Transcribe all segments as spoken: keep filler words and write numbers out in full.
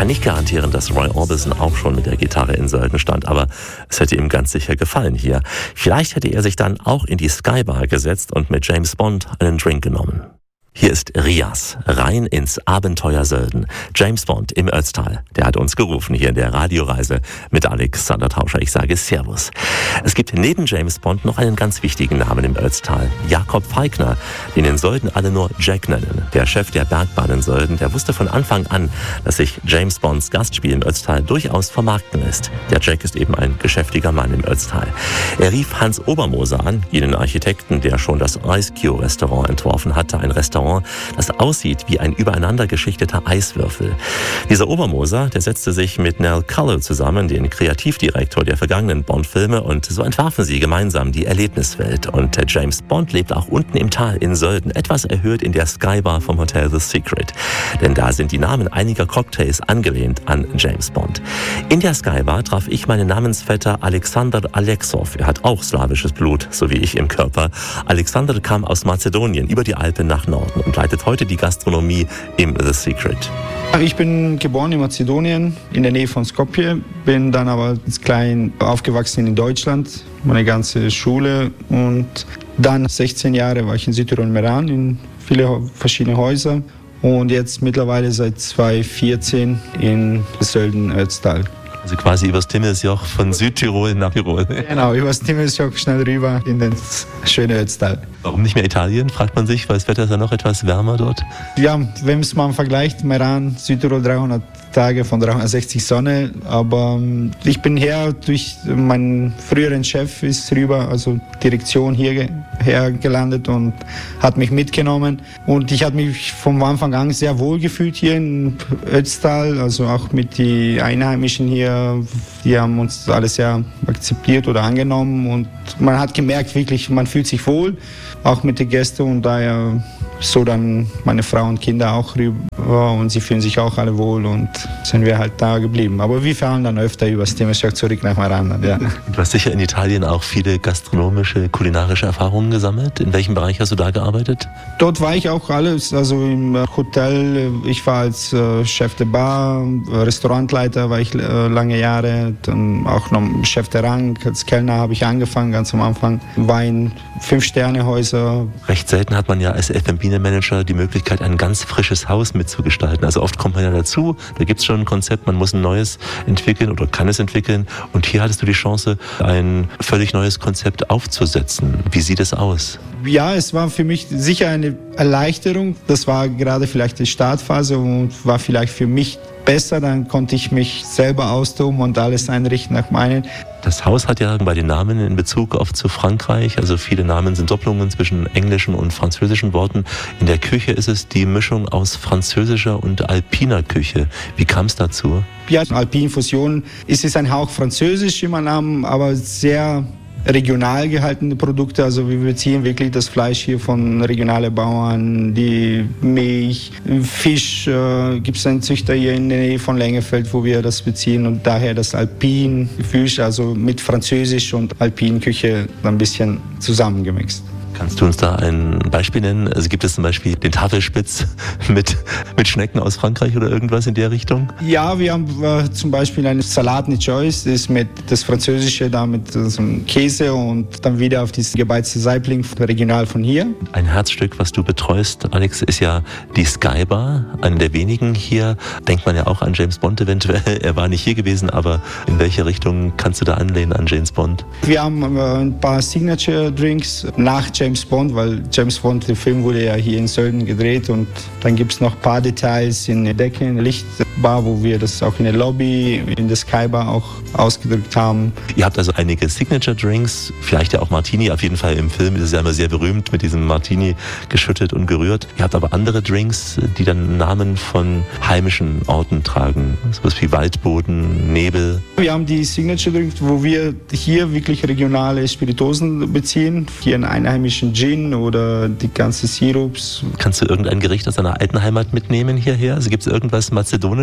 kann nicht garantieren, dass Roy Orbison auch schon mit der Gitarre in Sölden stand, aber es hätte ihm ganz sicher gefallen hier. Vielleicht hätte er sich dann auch in die Skybar gesetzt und mit James Bond einen Drink genommen. Hier ist Rias, rein ins Abenteuer Sölden. James Bond im Ötztal, der hat uns gerufen hier in der Radioreise mit Alexander Tauscher. Ich sage Servus. Es gibt neben James Bond noch einen ganz wichtigen Namen im Ötztal. Jakob Falkner, den in Sölden alle nur Jack nennen. Der Chef der Bergbahn in Sölden, der wusste von Anfang an, dass sich James Bonds Gastspiel im Ötztal durchaus vermarkten lässt. Der Jack ist eben ein geschäftiger Mann im Ötztal. Er rief Hans Obermoser an, jenen Architekten, der schon das Ice Cube Restaurant entworfen hatte, ein Restaurant, das aussieht wie ein übereinander geschichteter Eiswürfel. Dieser Obermoser, der setzte sich mit Nell Culloh zusammen, den Kreativdirektor der vergangenen Bond-Filme, und so entwarfen sie gemeinsam die Erlebniswelt. Und James Bond lebt auch unten im Tal in Sölden, etwas erhöht in der Skybar vom Hotel The Secret. Denn da sind die Namen einiger Cocktails angelehnt an James Bond. In der Skybar traf ich meinen Namensvetter Alexander Alexov. Er hat auch slawisches Blut, so wie ich im Körper. Alexander kam aus Mazedonien über die Alpen nach Norden und leitet heute die Gastronomie im The Secret. Ich bin geboren in Mazedonien, in der Nähe von Skopje, bin dann aber als klein aufgewachsen in Deutschland, meine ganze Schule, und dann sechzehn Jahre war ich in Südtirol Meran, in viele verschiedene Häuser, und jetzt mittlerweile seit zweitausendvierzehn in Sölden-Ötztal. Also quasi übers Timmelsjoch von Südtirol nach Tirol. Genau, übers Timmelsjoch schnell rüber in den schönen Ötztal. Warum nicht mehr Italien, fragt man sich, weil das Wetter ist ja noch etwas wärmer dort? Ja, wenn es mal vergleicht, Meran, Südtirol dreihundert Tage von dreihundertsechzig Sonne, aber ähm, ich bin her durch meinen früheren Chef ist rüber, also Direktion hierher gelandet und hat mich mitgenommen, und ich habe mich vom Anfang an sehr wohl gefühlt hier in Ötztal, also auch mit den Einheimischen hier, die haben uns alles sehr akzeptiert oder angenommen, und man hat gemerkt wirklich, man fühlt sich wohl, auch mit den Gästen, und daher so dann meine Frau und Kinder auch rüber, und sie fühlen sich auch alle wohl, und sind wir halt da geblieben. Aber wir fahren dann öfter übers Timmelsjoch zurück nach Meran. Ja. Du hast sicher in Italien auch viele gastronomische, kulinarische Erfahrungen gesammelt. In welchem Bereich hast du da gearbeitet? Dort war ich auch alles, also im Hotel. Ich war als äh, Chef der Bar, Restaurantleiter war ich äh, lange Jahre, dann auch noch Chef der Rang. Als Kellner habe ich angefangen, ganz am Anfang. War in Fünf-Sterne-Häuser. Recht selten hat man ja als F and B-Manager die Möglichkeit, ein ganz frisches Haus mitzugestalten. Also oft kommt man ja dazu, da gibt es schon ein Konzept, man muss ein neues entwickeln oder kann es entwickeln. Und hier hattest du die Chance, ein völlig neues Konzept aufzusetzen. Wie sieht es aus? Ja, es war für mich sicher eine Erleichterung. Das war gerade vielleicht die Startphase und war vielleicht für mich besser. Dann konnte ich mich selber austoben und alles einrichten nach meinen. Das Haus hat ja bei den Namen in Bezug oft zu Frankreich, also viele Namen sind Doppelungen zwischen englischen und französischen Worten. In der Küche ist es die Mischung aus französischer und alpiner Küche. Wie kam es dazu? Ja, Alpin-Fusion ist es ein Hauch französisch im Namen, aber sehr regional gehaltene Produkte, also wir beziehen wirklich das Fleisch hier von regionalen Bauern, die Milch, Fisch, äh, gibt es einen Züchter hier in der Nähe von Lengefeld, wo wir das beziehen, und daher das Alpin-Fisch, also mit Französisch und Alpin-Küche ein bisschen zusammengemixt. Kannst du uns da ein Beispiel nennen? Also gibt es zum Beispiel den Tafelspitz mit, mit Schnecken aus Frankreich oder irgendwas in der Richtung? Ja, wir haben äh, zum Beispiel einen Salat mit Choice, das ist mit das Französische, da mit äh, so einem Käse und dann wieder auf dieses gebeizte Saibling, regional von hier. Ein Herzstück, was du betreust, Alex, ist ja die Skybar, eine der wenigen hier. Denkt man ja auch an James Bond eventuell. Er war nicht hier gewesen, aber in welche Richtung kannst du da anlehnen an James Bond? Wir haben äh, ein paar Signature Drinks nach James Bond, weil James Bond, der Film wurde ja hier in Sölden gedreht, und dann gibt es noch ein paar Details in der Decke, in der Lichtbar, wo wir das auch in der Lobby, in der Skybar auch ausgedrückt haben. Ihr habt also einige Signature Drinks, vielleicht ja auch Martini, auf jeden Fall im Film ist es ja immer sehr berühmt, mit diesem Martini geschüttet und gerührt. Ihr habt aber andere Drinks, die dann Namen von heimischen Orten tragen, sowas wie Waldboden, Nebel. Wir haben die Signature Drinks, wo wir hier wirklich regionale Spirituosen beziehen, hier einen einheimischen Gin oder die ganzen Sirups. Kannst du irgendein Gericht aus deiner alten Heimat mitnehmen hierher? Also gibt es irgendwas Mazedonisches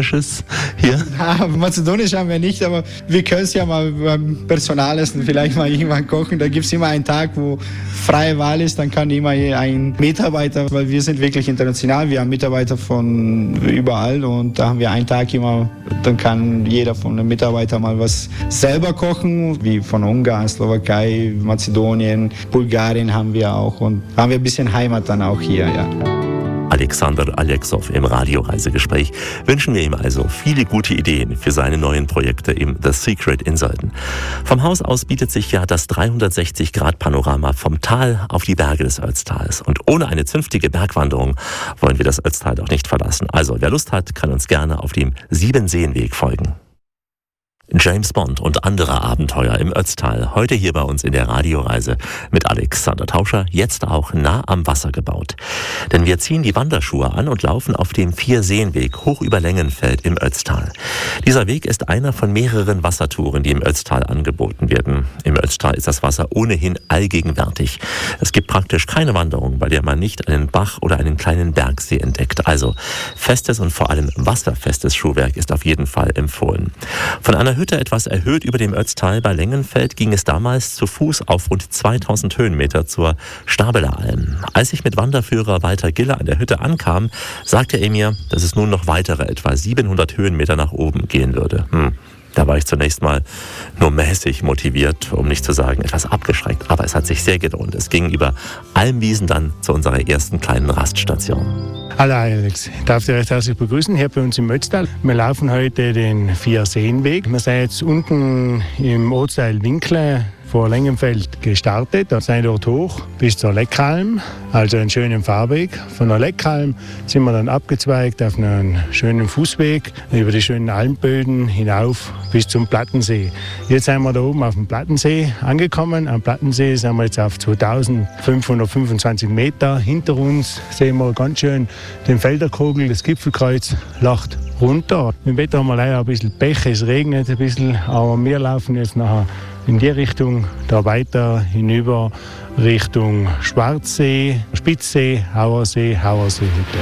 Mazedonisches hier? Ja, Mazedonisch haben wir nicht, aber wir können es ja mal beim Personalessen vielleicht mal irgendwann kochen. Da gibt es immer einen Tag, wo freie Wahl ist, dann kann immer ein Mitarbeiter, weil wir sind wirklich international, wir haben Mitarbeiter von überall und da haben wir einen Tag immer, dann kann jeder von den Mitarbeitern mal was selber kochen, wie von Ungarn, Slowakei, Mazedonien, Bulgarien haben wir auch und haben wir ein bisschen Heimat dann auch hier, ja. Alexander Alexov im Radioreisegespräch wünschen wir ihm also viele gute Ideen für seine neuen Projekte im The Secret in Sölden. Vom Haus aus bietet sich ja das dreihundertsechzig Grad Panorama vom Tal auf die Berge des Ötztals. Und ohne eine zünftige Bergwanderung wollen wir das Ötztal doch nicht verlassen. Also wer Lust hat, kann uns gerne auf dem Siebenseenweg folgen. James Bond und andere Abenteuer im Ötztal. Heute hier bei uns in der Radioreise mit Alexander Tauscher, jetzt auch nah am Wasser gebaut. Denn wir ziehen die Wanderschuhe an und laufen auf dem Vierseenweg hoch über Längenfeld im Ötztal. Dieser Weg ist einer von mehreren Wassertouren, die im Ötztal angeboten werden. Im Ötztal ist das Wasser ohnehin allgegenwärtig. Es gibt praktisch keine Wanderung, bei der man nicht einen Bach oder einen kleinen Bergsee entdeckt. Also festes und vor allem wasserfestes Schuhwerk ist auf jeden Fall empfohlen. Von einer Hütte etwas erhöht über dem Ötztal bei Längenfeld ging es damals zu Fuß auf rund zweitausend Höhenmeter zur Stabeler Alm. Als ich mit Wanderführer Walter Giller an der Hütte ankam, sagte er mir, dass es nun noch weitere etwa siebenhundert Höhenmeter nach oben gehen würde. Hm. Da war ich zunächst mal nur mäßig motiviert, um nicht zu sagen etwas abgeschreckt. Aber es hat sich sehr gelohnt. Es ging über Almwiesen dann zu unserer ersten kleinen Raststation. Hallo Alex, ich darf dich recht herzlich begrüßen hier bei uns im Ötztal. Wir laufen heute den Vierseenweg. Wir sind jetzt unten im Ortsteil Winkle vor Längenfeld gestartet. Da sind wir dort hoch bis zur Leckalm, also einen schönen Fahrweg. Von der Leckalm sind wir dann abgezweigt auf einen schönen Fußweg über die schönen Almböden hinauf bis zum Plattensee. Jetzt sind wir da oben auf dem Plattensee angekommen. Am Plattensee sind wir jetzt auf zweitausendfünfhundertfünfundzwanzig Meter. Hinter uns sehen wir ganz schön den Felderkogel, das Gipfelkreuz lacht runter. Im Wetter haben wir leider ein bisschen Pech, es regnet ein bisschen, aber wir laufen jetzt nachher in die Richtung, da weiter hinüber Richtung Schwarzsee, Spitzsee, Hauersee, Hauersee-Hütte.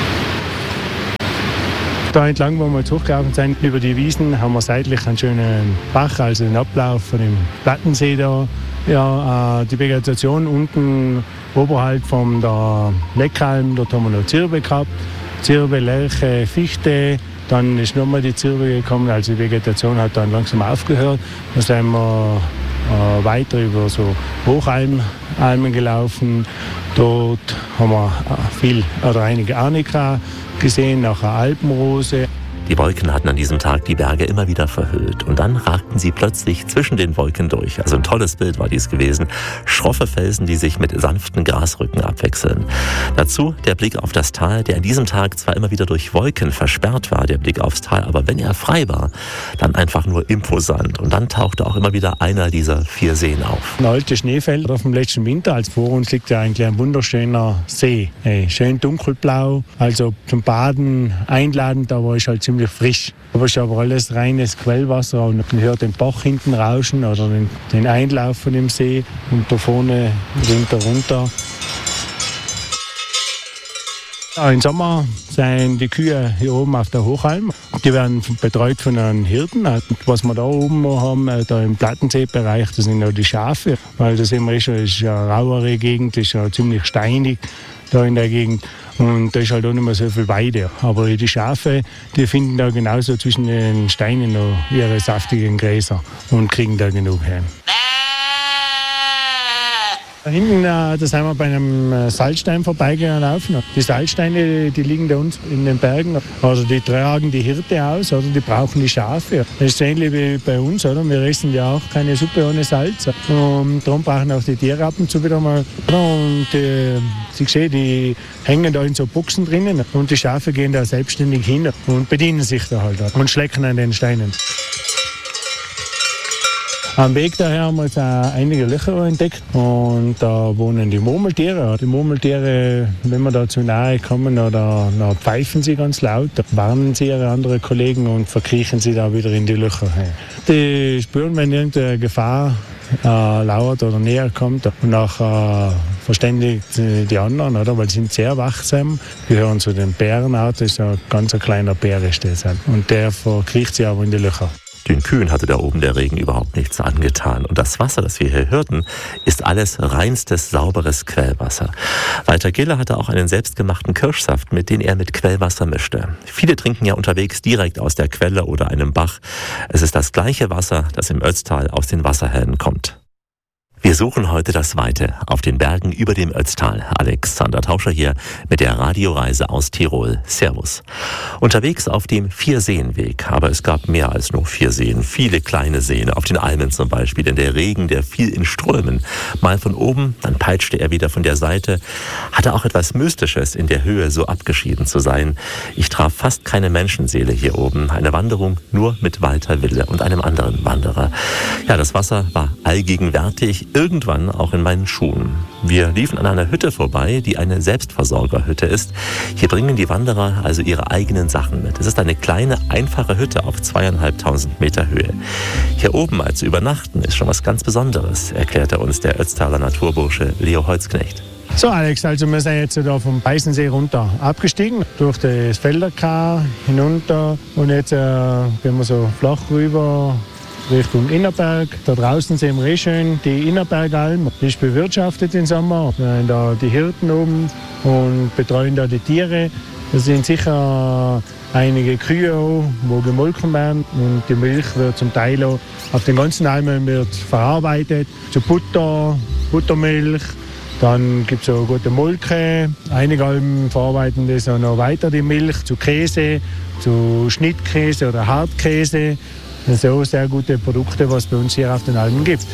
Da entlang, wo wir jetzt hochgelaufen sind, über die Wiesen, haben wir seitlich einen schönen Bach, also den Ablauf von dem Plattensee da. Ja, äh, die Vegetation unten oberhalb von der Leckalm, dort haben wir noch Zirbe gehabt. Zirbe, Lärche, Fichte. Dann ist nochmal die Zirbe gekommen, also die Vegetation hat dann langsam aufgehört. Dann sind wir äh, weiter über so Hochalmen gelaufen. Dort haben wir viel oder einige Arnika gesehen, nachher Alpenrose. Die Wolken hatten an diesem Tag die Berge immer wieder verhüllt und dann ragten sie plötzlich zwischen den Wolken durch. Also ein tolles Bild war dies gewesen. Schroffe Felsen, die sich mit sanften Grasrücken abwechseln. Dazu der Blick auf das Tal, der an diesem Tag zwar immer wieder durch Wolken versperrt war, der Blick aufs Tal, aber wenn er frei war, dann einfach nur imposant. Und dann tauchte auch immer wieder einer dieser vier Seen auf. Ein altes Schneefeld auf dem letzten Winter, als vor uns liegt ja eigentlich ein wunderschöner See. Hey, schön dunkelblau, also zum Baden einladend, aber ist halt ziemlich frisch. Aber es ist aber alles reines Quellwasser und man hört den Bach hinten rauschen oder den, den Einlauf von dem See und da vorne runter, runter. Ja, im Sommer sind die Kühe hier oben auf der Hochalm. Die werden betreut von einem Hirten. Was wir da oben haben, da im Plattenseebereich, das sind ja die Schafe. Weil das sehen wir schon, das ist eine rauere Gegend, das ist ja ziemlich steinig da in der Gegend. Und da ist halt auch nicht mehr so viel Weide. Aber die Schafe, die finden da genauso zwischen den Steinen noch ihre saftigen Gräser und kriegen da genug her. Da hinten, da sind wir bei einem Salzstein vorbeigelaufen. Die Salzsteine, die liegen da uns in den Bergen. Also die tragen die Hirte aus, oder die brauchen die Schafe. Das ist ähnlich wie bei uns, oder? Wir essen ja auch keine Suppe ohne Salz. Und darum brauchen auch die Tiere ab und zu wieder mal. Und äh, Sie sehen, die hängen da in so Boxen drinnen. Und die Schafe gehen da selbstständig hin und bedienen sich da halt und schlecken an den Steinen. Am Weg daher haben wir jetzt auch einige Löcher entdeckt und da wohnen die Murmeltiere. Die Murmeltiere, wenn wir da zu nahe kommen, oder, dann pfeifen sie ganz laut, da warnen sie ihre anderen Kollegen und verkriechen sie da wieder in die Löcher. Die spüren, wenn irgendeine Gefahr äh, lauert oder näher kommt und nachher äh, verständigt die anderen, oder? Weil sie sind sehr wachsam, gehören zu den Bärenarten, das ist ein ganz ein kleiner Bär ist das. Und der verkriecht sich aber in die Löcher. Den Kühen hatte da oben der Regen überhaupt nichts angetan. Und das Wasser, das wir hier hörten, ist alles reinstes, sauberes Quellwasser. Walter Gille hatte auch einen selbstgemachten Kirschsaft, mit dem er mit Quellwasser mischte. Viele trinken ja unterwegs direkt aus der Quelle oder einem Bach. Es ist das gleiche Wasser, das im Ötztal aus den Wasserhähnen kommt. Wir suchen heute das Weite auf den Bergen über dem Ötztal. Alexander Tauscher hier mit der Radioreise aus Tirol. Servus. Unterwegs auf dem Vierseenweg, aber es gab mehr als nur vier Seen. Viele kleine Seen, auf den Almen zum Beispiel, denn der Regen, der fiel in Strömen. Mal von oben, dann peitschte er wieder von der Seite. Hatte auch etwas Mystisches, in der Höhe so abgeschieden zu sein. Ich traf fast keine Menschenseele hier oben. Eine Wanderung nur mit Walter Wille und einem anderen Wanderer. Ja, das Wasser war allgegenwärtig. Irgendwann auch in meinen Schuhen. Wir liefen an einer Hütte vorbei, die eine Selbstversorgerhütte ist. Hier bringen die Wanderer also ihre eigenen Sachen mit. Es ist eine kleine, einfache Hütte auf zweieinhalbtausend Meter Höhe. Hier oben mal zu übernachten ist schon was ganz Besonderes, erklärte uns der Ötztaler Naturbursche Leo Holzknecht. So Alex, also wir sind jetzt da vom Beißensee runter abgestiegen, durch das Felderkar hinunter und jetzt äh, gehen wir so flach rüber Richtung Innerberg. Da draußen sehen wir eh schön die Innerbergalm. Die ist bewirtschaftet im Sommer. Wir haben da die Hirten oben und betreuen da die Tiere. Es sind sicher einige Kühe auch, wo gemolken werden. Und die Milch wird zum Teil auch auf den ganzen Almen wird verarbeitet. Zu Butter, Buttermilch. Dann gibt es auch gute Molke. Einige Almen verarbeiten das auch noch weiter, die Milch, zu Käse, zu Schnittkäse oder Hartkäse. Das sind auch sehr gute Produkte, was es bei uns hier auf den Almen gibt.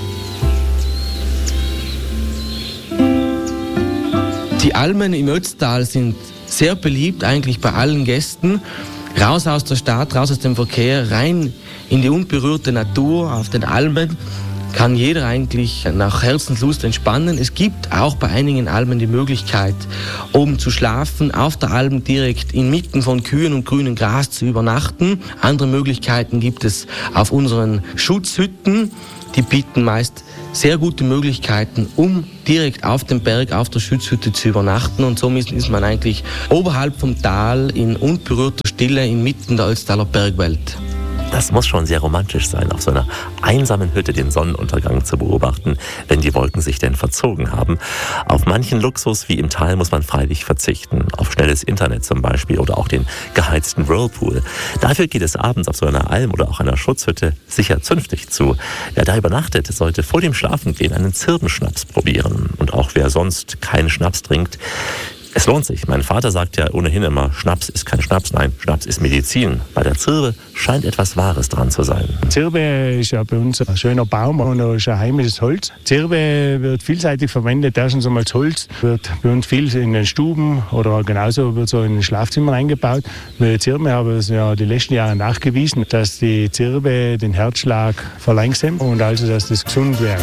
Die Almen im Ötztal sind sehr beliebt eigentlich bei allen Gästen. Raus aus der Stadt, raus aus dem Verkehr, rein in die unberührte Natur auf den Almen kann jeder eigentlich nach Herzenslust entspannen. Es gibt auch bei einigen Almen die Möglichkeit, oben zu schlafen, auf der Alm direkt inmitten von Kühen und grünem Gras zu übernachten. Andere Möglichkeiten gibt es auf unseren Schutzhütten. Die bieten meist sehr gute Möglichkeiten, um direkt auf dem Berg, auf der Schutzhütte zu übernachten. Und somit ist man eigentlich oberhalb vom Tal in unberührter Stille inmitten der Ötztaler Bergwelt. Das muss schon sehr romantisch sein, auf so einer einsamen Hütte den Sonnenuntergang zu beobachten, wenn die Wolken sich denn verzogen haben. Auf manchen Luxus wie im Tal muss man freilich verzichten, auf schnelles Internet zum Beispiel oder auch den geheizten Whirlpool. Dafür geht es abends auf so einer Alm oder auch einer Schutzhütte sicher zünftig zu. Wer da übernachtet, sollte vor dem Schlafengehen einen Zirbenschnaps probieren. Und auch wer sonst keinen Schnaps trinkt, es lohnt sich. Mein Vater sagt ja ohnehin immer, Schnaps ist kein Schnaps, nein, Schnaps ist Medizin. Bei der Zirbe scheint etwas Wahres dran zu sein. Zirbe ist ja bei uns ein schöner Baum und ist ein heimisches Holz. Zirbe wird vielseitig verwendet. Erstens einmal das Holz wird bei uns viel in den Stuben oder genauso wird so in den Schlafzimmern eingebaut. Mit der Zirbe haben es ja die letzten Jahre nachgewiesen, dass die Zirbe den Herzschlag verlangsamt und also, dass das gesund wäre.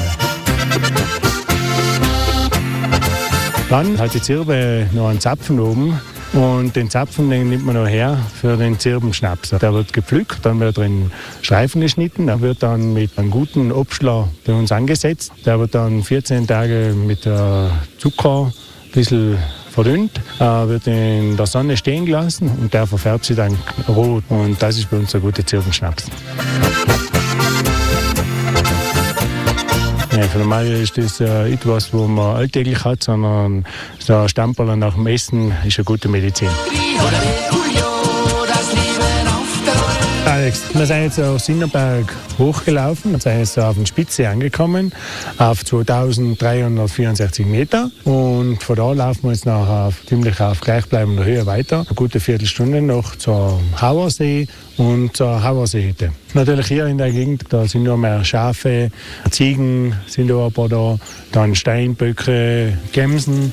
Dann hat die Zirbe noch einen Zapfen oben und den Zapfen den nimmt man noch her für den Zirbenschnaps. Der wird gepflückt, dann wird er in Streifen geschnitten, der wird dann mit einem guten Obstler bei uns angesetzt. Der wird dann vierzehn Tage mit Zucker ein bisschen verdünnt, äh, wird in der Sonne stehen gelassen und der verfärbt sich dann rot. Und das ist bei uns ein guter Zirbenschnaps. Ja, für normal ist das äh, etwas, was man alltäglich hat, sondern so ein Stamperl nach dem Essen ist eine gute Medizin. Alex, wir sind jetzt auf Innerberg hochgelaufen und sind jetzt auf der Spitze angekommen, auf zweitausenddreihundertvierundsechzig Meter. Und von da laufen wir jetzt noch auf, ziemlich auf gleichbleibender Höhe weiter. Eine gute Viertelstunde noch zur Hauersee und zur Hauerseehütte. Natürlich hier in der Gegend, da sind nur mehr Schafe, Ziegen sind auch ein paar da, dann Steinböcke, Gämsen.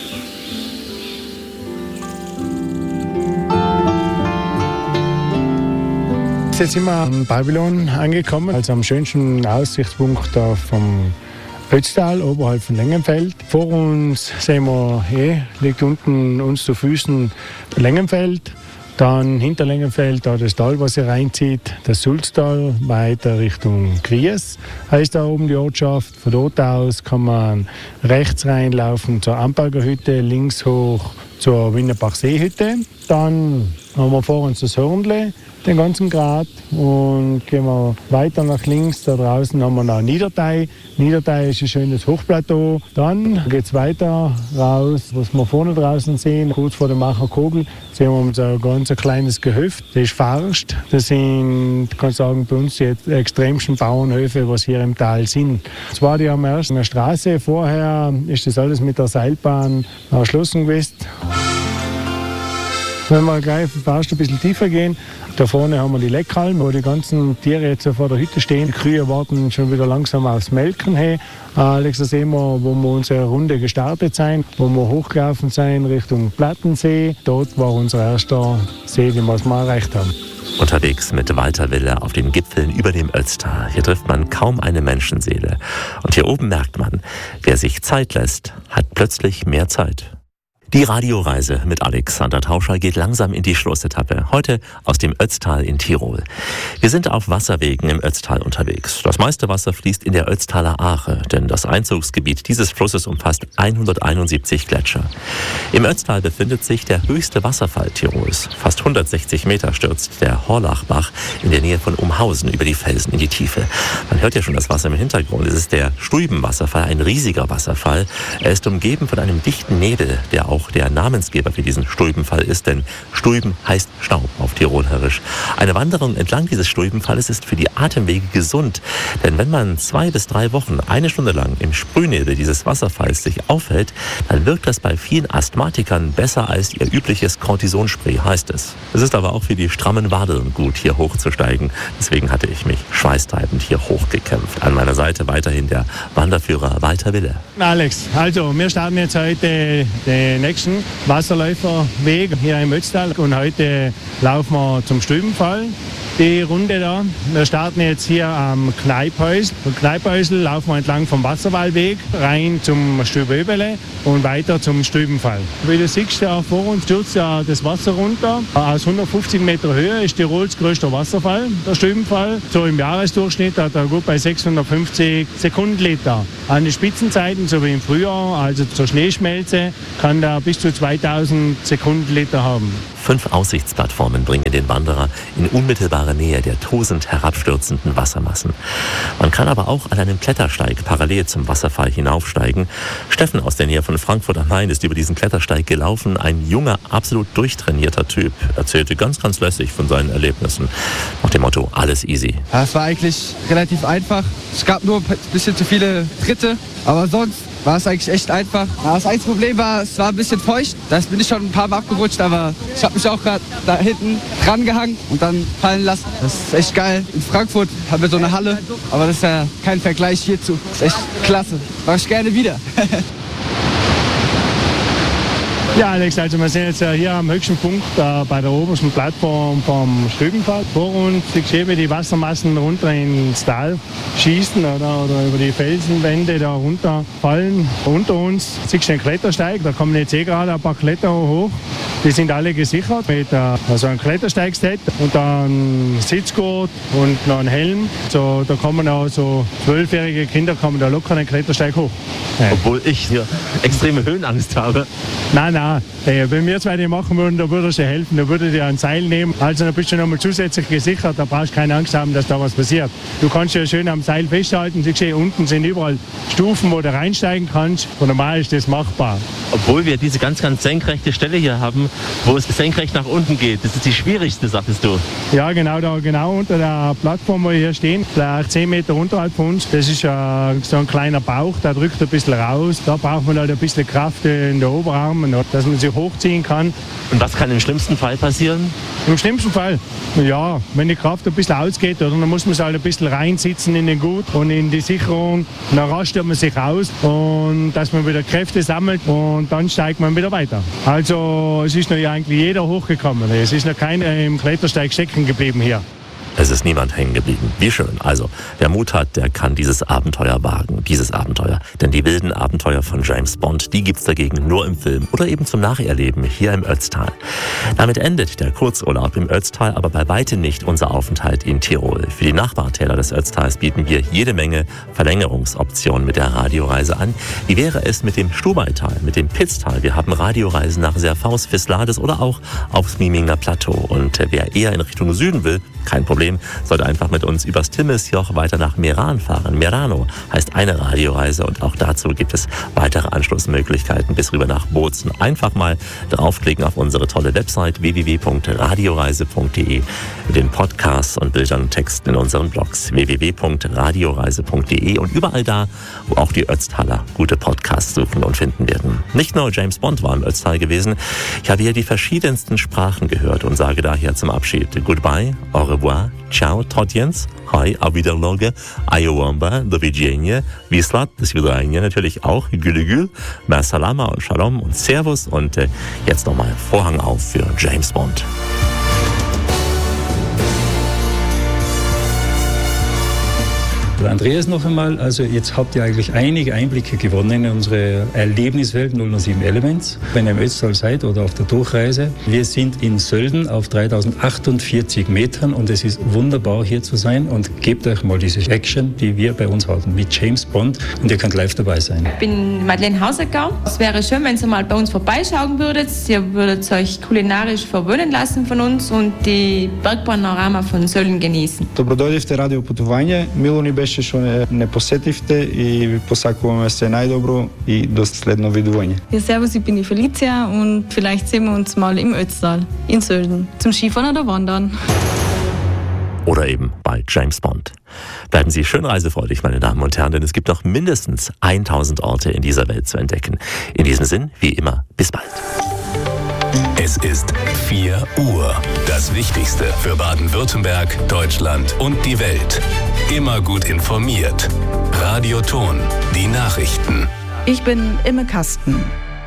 Jetzt sind wir am Babylon angekommen, also am schönsten Aussichtspunkt da vom Ötztal, oberhalb von Lengenfeld. Vor uns sehen wir, eh, liegt unten uns zu Füßen Lengenfeld Dann hinter Lengenfeld da das Tal, was ihr reinzieht, das Sulztal, weiter Richtung Gries heißt da oben die Ortschaft. Von dort aus kann man rechts reinlaufen zur Amperger Hütte, links hoch zur Winnerbach-Seehütte. Dann haben wir vor uns das Hörnle, den ganzen Grat, und gehen wir weiter nach links. Da draußen haben wir noch Niedertei. Niedertei ist ein schönes Hochplateau. Dann geht es weiter raus, was wir vorne draußen sehen. Kurz vor der Macherkogel sehen wir uns ein ganz kleines Gehöft. Das ist Farscht. Das sind, kann ich sagen, bei uns die extremsten Bauernhöfe, was hier im Tal sind. Zwar die haben erst eine Straße. Vorher ist das alles mit der Seilbahn erschlossen gewesen. Wenn wir gleich fast ein bisschen tiefer gehen, da vorne haben wir die Leckhalm, wo die ganzen Tiere jetzt vor der Hütte stehen. Die Kühe warten schon wieder langsam aufs Melken. Hey, Alex, da sehen wir, wo wir unsere Runde gestartet sind, wo wir hochgelaufen sind Richtung Plattensee. Dort war unser erster See, den wir mal erreicht haben. Unterwegs mit Walter Wille auf den Gipfeln über dem Ötztal. Hier trifft man kaum eine Menschenseele. Und hier oben merkt man, wer sich Zeit lässt, hat plötzlich mehr Zeit. Die Radioreise mit Alexander Tauscher geht langsam in die Schlussetappe. Heute aus dem Ötztal in Tirol. Wir sind auf Wasserwegen im Ötztal unterwegs. Das meiste Wasser fließt in der Ötztaler Ache, denn das Einzugsgebiet dieses Flusses umfasst hunderteinundsiebzig Gletscher. Im Ötztal befindet sich der höchste Wasserfall Tirols. Fast hundertsechzig Meter stürzt der Horlachbach in der Nähe von Umhausen über die Felsen in die Tiefe. Man hört ja schon das Wasser im Hintergrund. Es ist der Stuybenwasserfall, ein riesiger Wasserfall. Er ist umgeben von einem dichten Nebel, der auch der Namensgeber für diesen Stuybenfall ist, denn Stuyben heißt Staub auf Tirolerisch. Eine Wanderung entlang dieses Stuybenfalles ist für die Atemwege gesund, denn wenn man zwei bis drei Wochen eine Stunde lang im Sprühnebel dieses Wasserfalls sich aufhält, dann wirkt das bei vielen Asthmatikern besser als ihr übliches Cortisonspray, heißt es. Es ist aber auch für die strammen Wadeln gut, hier hochzusteigen. Deswegen hatte ich mich schweißtreibend hier hochgekämpft. An meiner Seite weiterhin der Wanderführer Walter Wille. Alex, also wir starten jetzt heute den nächsten Wasserläuferweg hier im Ötztal und heute laufen wir zum Stuybenfall. Die Runde da. Wir starten jetzt hier am Kneiphäusl. Von Kneiphäusl laufen wir entlang vom Wasserwallweg rein zum Stüböbele und weiter zum Stuybenfall. Wie du siehst, da vor uns stürzt ja das Wasser runter. Aus hundertfünfzig Meter Höhe ist Tirols größter Wasserfall, der Stuybenfall. So im Jahresdurchschnitt hat er gut bei sechshundertfünfzig Sekundenliter. An den Spitzenzeiten, so wie im Frühjahr, also zur Schneeschmelze, kann er bis zu zweitausend Sekundenliter haben. Fünf Aussichtsplattformen bringen den Wanderer in unmittelbare Nähe der tosend herabstürzenden Wassermassen. Man kann aber auch an einem Klettersteig parallel zum Wasserfall hinaufsteigen. Steffen aus der Nähe von Frankfurt am Main ist über diesen Klettersteig gelaufen. Ein junger, absolut durchtrainierter Typ. Erzählte ganz, ganz lässig von seinen Erlebnissen. Nach dem Motto, alles easy. Ja, es war eigentlich relativ einfach. Es gab nur ein bisschen zu viele Tritte, aber sonst war es eigentlich echt einfach. Ja, das einzige Problem war, es war ein bisschen feucht. Da bin ich schon ein paar Mal abgerutscht, aber ich habe mich auch gerade da hinten dran gehangen und dann fallen lassen. Das ist echt geil. In Frankfurt haben wir so eine Halle, aber das ist ja kein Vergleich hierzu. Das ist echt klasse. Mach ich gerne wieder. Ja, Alex, also wir sind jetzt hier am höchsten Punkt äh, bei der obersten Plattform vom Stuybenfall. Vor uns siehst du, wie die Wassermassen runter ins Tal schießen oder, oder über die Felsenwände da runterfallen. Unter uns siehst du einen Klettersteig, da kommen jetzt eh gerade ein paar Kletterer hoch. Die sind alle gesichert mit äh, also einem Klettersteigset und dann Sitzgurt und noch ein Helm. So, da kommen auch so zwölfjährige Kinder kommen da locker einen Klettersteig hoch. Ja. Obwohl ich hier extreme Höhenangst habe. Nein, nein. Hey, wenn wir zwei die machen würden, da würde ich dir helfen, da würde ich dir ein Seil nehmen. Also dann bist du nochmal zusätzlich gesichert, da brauchst du keine Angst haben, dass da was passiert. Du kannst ja schön am Seil festhalten, siehst du, unten sind überall Stufen, wo du reinsteigen kannst. Und normal ist das machbar. Obwohl wir diese ganz, ganz senkrechte Stelle hier haben, wo es senkrecht nach unten geht. Das ist die schwierigste, sagtest du. Ja, genau, da genau unter der Plattform, wo wir hier stehen, vielleicht zehn Meter unterhalb von uns. Das ist äh, so ein kleiner Bauch, der drückt ein bisschen raus. Da braucht man halt ein bisschen Kraft in den Oberarmen, dass man sich hochziehen kann. Und was kann im schlimmsten Fall passieren? Im schlimmsten Fall, ja, wenn die Kraft ein bisschen ausgeht, oder, dann muss man sich halt ein bisschen reinsitzen in den Gurt und in die Sicherung. Dann rastet man sich aus und dass man wieder Kräfte sammelt und dann steigt man wieder weiter. Also es ist noch eigentlich jeder hochgekommen. Es ist noch keiner im Klettersteig stecken geblieben hier. Es ist niemand hängen geblieben. Wie schön. Also, wer Mut hat, der kann dieses Abenteuer wagen. Dieses Abenteuer. Denn die wilden Abenteuer von James Bond, die gibt's dagegen nur im Film oder eben zum Nacherleben hier im Ötztal. Damit endet der Kurzurlaub im Ötztal, aber bei weitem nicht unser Aufenthalt in Tirol. Für die Nachbartäler des Ötztals bieten wir jede Menge Verlängerungsoptionen mit der Radioreise an. Wie wäre es mit dem Stubaital, mit dem Pitztal? Wir haben Radioreisen nach Serfaus, Fislades oder auch aufs Miminger Plateau. Und wer eher in Richtung Süden will, kein Problem, sollte einfach mit uns übers Timmisjoch weiter nach Meran fahren. Merano heißt eine Radioreise und auch dazu gibt es weitere Anschlussmöglichkeiten bis rüber nach Bozen. Einfach mal draufklicken auf unsere tolle Website w w w punkt radioreise punkt d e mit den Podcasts und Bildern und Texten in unseren Blogs w w w punkt radioreise punkt d e und überall da, wo auch die Ötztaler gute Podcasts suchen und finden werden. Nicht nur James Bond war im Ötztal gewesen, ich habe hier die verschiedensten Sprachen gehört und sage daher zum Abschied Goodbye, au revoir, ciao, Todjens, hi, auf Wiederloge, Ayowamba, do widzenia, Wislat, das Wiedereinja natürlich auch, Gülügül, Salama und Shalom und Servus und äh, jetzt nochmal Vorhang auf für James Bond. Andreas noch einmal, also jetzt habt ihr eigentlich einige Einblicke gewonnen in unsere Erlebniswelt null null sieben Elements. Wenn ihr im Ötztal seid oder auf der Durchreise. Wir sind in Sölden auf dreitausendachtundvierzig Metern und es ist wunderbar hier zu sein und gebt euch mal diese Action, die wir bei uns hatten mit James Bond und ihr könnt live dabei sein. Ich bin Madeleine Hausecker. Es wäre schön, wenn ihr mal bei uns vorbeischauen würdet. Ihr würdet euch kulinarisch verwöhnen lassen von uns und die Bergpanorama von Sölden genießen. Dobrodolje Radio Putovanje. Milo ni беше što ne, ne posetite i posakujemo sve najdobro i do sledno vidovanje. Ja, servus, ich bin die Felicia und vielleicht sehen wir uns mal im Ötztal in Sölden zum Skifahren oder Wandern. Oder eben bei James Bond. Bleiben Sie schön reisefreudig, meine Damen und Herren, denn es gibt noch mindestens tausend Orte in dieser Welt zu entdecken. In diesem Sinn, wie immer, bis bald. Es ist vier Uhr. Das Wichtigste für Baden-Württemberg, Deutschland und die Welt. Immer gut informiert. Radioton, die Nachrichten. Ich bin Imme Kasten.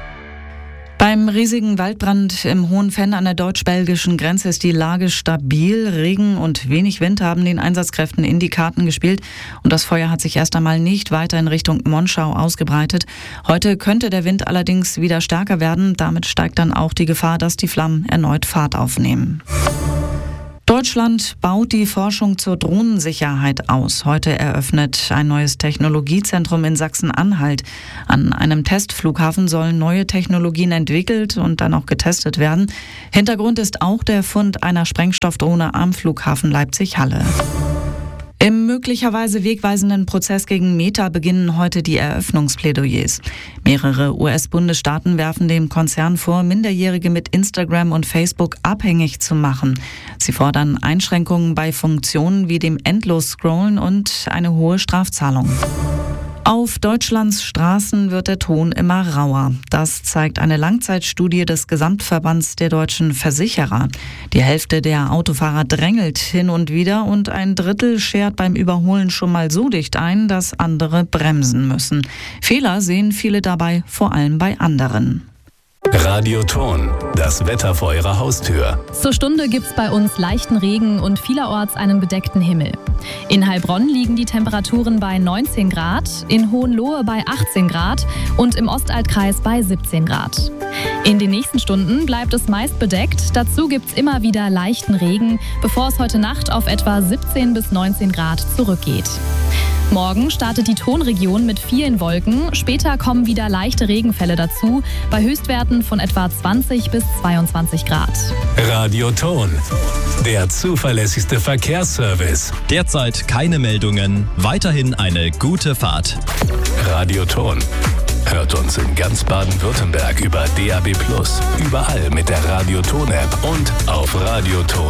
Beim riesigen Waldbrand im Hohen Venn an der deutsch-belgischen Grenze ist die Lage stabil. Regen und wenig Wind haben den Einsatzkräften in die Karten gespielt und das Feuer hat sich erst einmal nicht weiter in Richtung Monschau ausgebreitet. Heute könnte der Wind allerdings wieder stärker werden. Damit steigt dann auch die Gefahr, dass die Flammen erneut Fahrt aufnehmen. Deutschland baut die Forschung zur Drohnensicherheit aus. Heute eröffnet ein neues Technologiezentrum in Sachsen-Anhalt. An einem Testflughafen sollen neue Technologien entwickelt und dann auch getestet werden. Hintergrund ist auch der Fund einer Sprengstoffdrohne am Flughafen Leipzig-Halle. Im möglicherweise wegweisenden Prozess gegen Meta beginnen heute die Eröffnungsplädoyers. Mehrere U S-Bundesstaaten werfen dem Konzern vor, Minderjährige mit Instagram und Facebook abhängig zu machen. Sie fordern Einschränkungen bei Funktionen wie dem Endlos-Scrollen und eine hohe Strafzahlung. Auf Deutschlands Straßen wird der Ton immer rauer. Das zeigt eine Langzeitstudie des Gesamtverbands der deutschen Versicherer. Die Hälfte der Autofahrer drängelt hin und wieder und ein Drittel schert beim Überholen schon mal so dicht ein, dass andere bremsen müssen. Fehler sehen viele dabei, vor allem bei anderen. Radioton, das Wetter vor Ihrer Haustür. Zur Stunde gibt's bei uns leichten Regen und vielerorts einen bedeckten Himmel. In Heilbronn liegen die Temperaturen bei neunzehn Grad, in Hohenlohe bei achtzehn Grad und im Ostaltkreis bei siebzehn Grad. In den nächsten Stunden bleibt es meist bedeckt, dazu gibt's immer wieder leichten Regen, bevor es heute Nacht auf etwa siebzehn bis neunzehn Grad zurückgeht. Morgen startet die Tonregion mit vielen Wolken. Später kommen wieder leichte Regenfälle dazu, bei Höchstwerten von etwa zwanzig bis zweiundzwanzig Grad. Radioton, der zuverlässigste Verkehrsservice. Derzeit keine Meldungen, weiterhin eine gute Fahrt. Radioton. Hört uns in ganz Baden-Württemberg über D A B plus, überall mit der Radioton-App und auf radioton